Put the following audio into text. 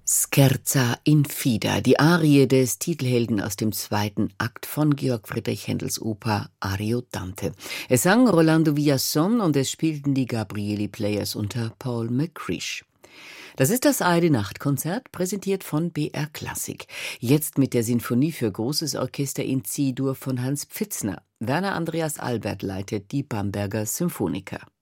Scherza infida, die Arie des Titelhelden aus dem zweiten Akt von Georg Friedrich Händels Oper Ariodante. Es sang Rolando Villazón und es spielten die Gabrieli Players unter Paul McCrish. Das ist das ARD-Nachtkonzert, präsentiert von BR Klassik. Jetzt mit der Sinfonie für großes Orchester in C-Dur von Hans Pfitzner. Werner Andreas Albert leitet die Bamberger Symphoniker.